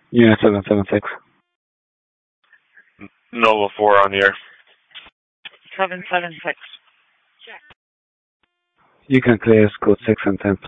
Unit 776. Nova 4 on the air. 776. You can clear code 6 and 10.